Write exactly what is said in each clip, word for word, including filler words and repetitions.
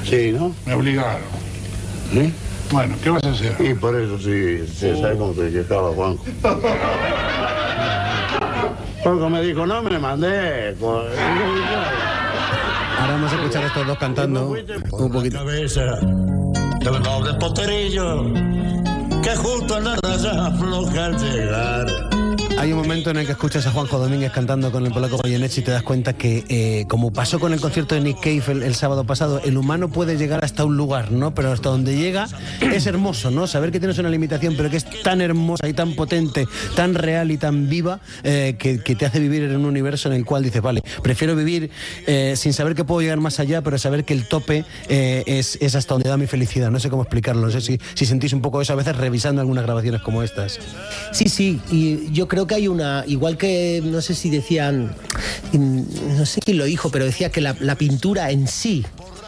Sí, ¿no? Me obligaron. ¿Sí? Bueno, ¿qué vas a hacer? Y por eso sí, sí Oh. ¿sabes cómo se quejaba Juanjo? Juanjo me dijo, no me mandé. co- Ahora vamos a escuchar a estos dos cantando un poquito. Cabeza del noble Poterillo, que justo en la raya afloja al llegar. Hay un momento en el que escuchas a Juanjo Domínguez cantando con el polaco Goyeneche y te das cuenta que, eh, como pasó con el concierto de Nick Cave el, el sábado pasado, el humano puede llegar hasta un lugar, ¿no? Pero hasta donde llega es hermoso, ¿no? Saber que tienes una limitación, pero que es tan hermosa y tan potente, tan real y tan viva, eh, que, que te hace vivir en un universo en el cual dices, vale, prefiero vivir eh, sin saber que puedo llegar más allá, pero saber que el tope eh, es, es hasta donde da mi felicidad. No sé cómo explicarlo, no sé si, si sentís un poco eso a veces revisando algunas grabaciones como estas. Sí, sí, y yo creo que hay una, igual que, no sé si decían, no sé quién lo dijo, pero decía que la, la pintura en sí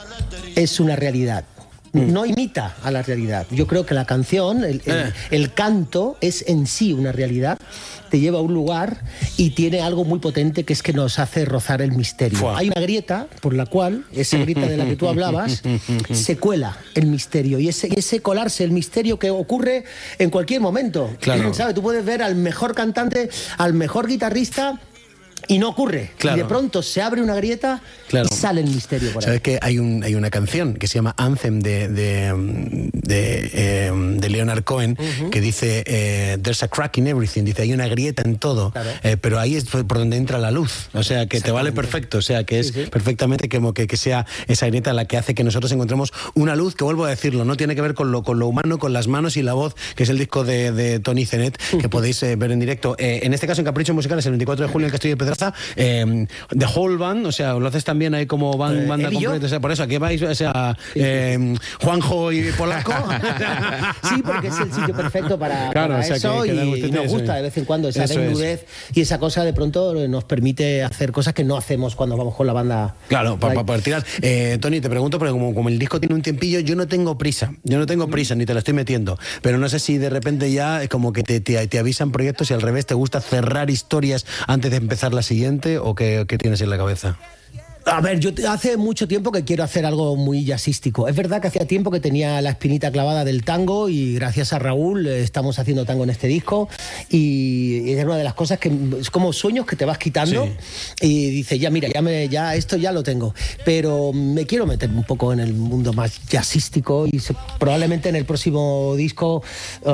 es una realidad. No imita a la realidad. Yo creo que la canción, el, el, Eh. el canto es en sí una realidad, te lleva a un lugar y tiene algo muy potente que es que nos hace rozar el misterio. Fua. Hay una grieta por la cual, esa grieta de la que tú hablabas, se cuela el misterio. Y ese, ese colarse el misterio que ocurre en cualquier momento. Claro. ¿Sabes? Tú puedes ver al mejor cantante, al mejor guitarrista, y no ocurre. Claro. Y de pronto se abre una grieta Claro. y sale el misterio por ahí. Sabes que hay un hay una canción que se llama Anthem de de, de, eh, de Leonard Cohen, uh-huh, que dice eh, There's a crack in everything, dice hay una grieta en todo, claro, eh, pero ahí es por donde entra la luz, o sea que te vale perfecto, o sea que es sí, sí, perfectamente como que, que sea esa grieta la que hace que nosotros encontremos una luz que, vuelvo a decirlo, no tiene que ver con lo, con lo humano, con las manos y la voz, que es el disco de, de Tony Zenet, que podéis eh, ver en directo, eh, en este caso en Caprichos Musicales el veinticuatro de julio en Castillo de Pedraza, eh, The Whole Band, o sea, lo haces también ahí como band, banda ¿Él y yo? completa, o sea, por eso aquí vais, o sea, eh, Juanjo y Polaco. Sí, porque es el sitio perfecto para, Claro, para o sea, eso, que- que da y, gusto y nos eso, gusta eh. de vez en cuando esa Eso es. desnudez y esa cosa de pronto nos permite hacer cosas que no hacemos cuando vamos con la banda. Claro, para Ahí. pa poder tirar. Eh, Tony, te pregunto, porque como, como el disco tiene un tiempillo, yo no tengo prisa. Yo no tengo prisa, ni te la estoy metiendo. Pero no sé si de repente ya es como que te, te, te avisan proyectos y al revés te gusta cerrar historias antes de empezar la siguiente, o qué, qué tienes en la cabeza. A ver, yo te- hace mucho tiempo que quiero hacer algo muy jazzístico. Es verdad que hacía tiempo que tenía la espinita clavada del tango y gracias a Raúl eh, estamos haciendo tango en este disco y es una de las cosas que es como sueños que te vas quitando y dices, ya mira, ya, me, ya esto ya lo tengo. Pero me quiero meter un poco en el mundo más jazzístico y se- probablemente en el próximo disco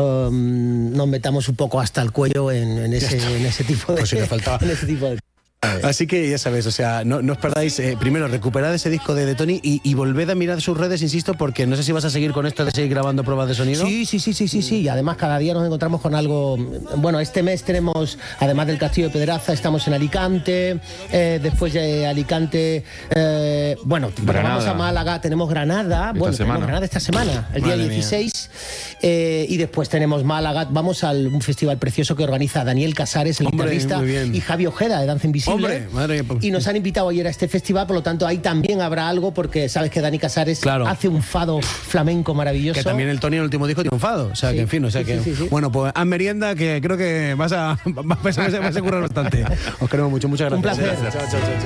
um, nos metamos un poco hasta el cuello en, en, ese, en ese tipo de... Pues sí que faltaba. en ese tipo de... Así que ya sabes, o sea, no, no os perdáis, eh, primero recuperad ese disco de, de Tony y, y volved a mirar sus redes, insisto, porque no sé si vas a seguir con esto de seguir grabando pruebas de sonido. Sí, sí, sí, sí, sí, sí. Y además cada día nos encontramos con algo. Bueno, este mes tenemos, además del Castillo de Pedraza, estamos en Alicante. Eh, después de Alicante, eh, bueno, Granada. vamos a Málaga, tenemos Granada. Esta bueno, semana. tenemos Granada esta semana, el día Madre mía. dieciséis. Eh, y después tenemos Málaga. Vamos a un festival precioso que organiza Daniel Casares, el Hombre, guitarrista, muy bien. y Javi Ojeda de Danza Invisible. Hombre, madre mía. Y nos han invitado ayer a este festival, por lo tanto ahí también habrá algo, porque sabes que Dani Casares Claro. hace un fado flamenco maravilloso. Que también el Tony en el último disco tiene un fado. O sea, Sí, que en fin, o sea sí, que. sí, sí, sí. Bueno, pues haz merienda, que creo que vas a, vas a, vas a currar bastante. Os queremos mucho, muchas Un gracias. placer. Chao, chao, chao, chao.